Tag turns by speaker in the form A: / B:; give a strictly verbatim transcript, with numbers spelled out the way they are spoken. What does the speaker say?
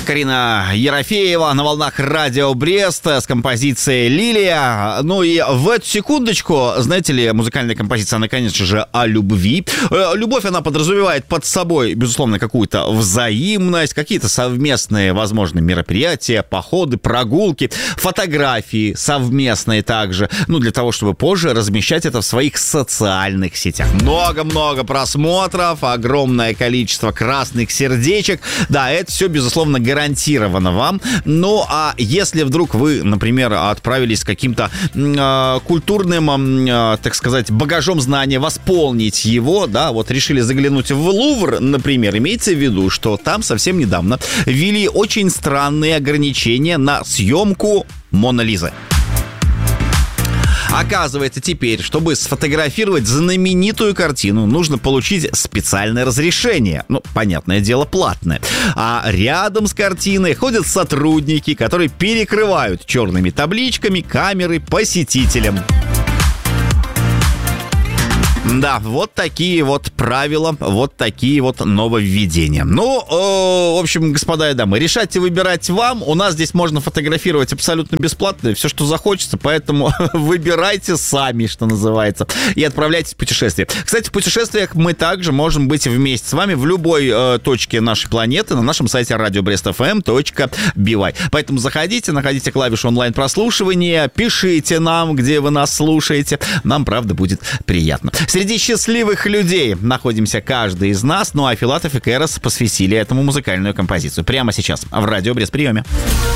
A: Карина Ерофеева на волнах Радио Брест с композицией «Лилия». Ну и в эту секундочку, знаете ли, музыкальная композиция, она, конечно же, о любви. Любовь, она подразумевает под собой, безусловно, какую-то взаимность, какие-то совместные, возможно, мероприятия, походы, прогулки, фотографии совместные также. Ну, для того, чтобы позже размещать это в своих социальных сетях. Много-много просмотров, огромное количество красных сердечек. Да, это все, безусловно, гарантировано вам. Ну, а если вдруг вы, например, отправились с каким-то э, культурным, э, так сказать, багажом знания, восполнить его, да, вот решили заглянуть в Лувр, например, имейте в виду, что там совсем недавно ввели очень странные ограничения на съемку Моны Лизы. Оказывается, теперь, чтобы сфотографировать знаменитую картину, нужно получить специальное разрешение. Ну, понятное дело, платное. А рядом с картиной ходят сотрудники, которые перекрывают черными табличками камеры посетителям. Да, вот такие вот правила, вот такие вот нововведения. Ну, э, в общем, господа и дамы, решайте выбирать вам. У нас здесь можно фотографировать абсолютно бесплатно, все, что захочется, поэтому выбирайте сами, что называется, и отправляйтесь в путешествие. Кстати, в путешествиях мы также можем быть вместе с вами в любой э, точке нашей планеты на нашем сайте радио брест эф эм точка би вай. Поэтому заходите, находите клавишу онлайн-прослушивания, пишите нам, где вы нас слушаете. Нам, правда, будет приятно. Среди счастливых людей находимся каждый из нас, ну а Филатов и Кэрос посвятили этому музыкальную композицию. Прямо сейчас в Радио Брест приеме.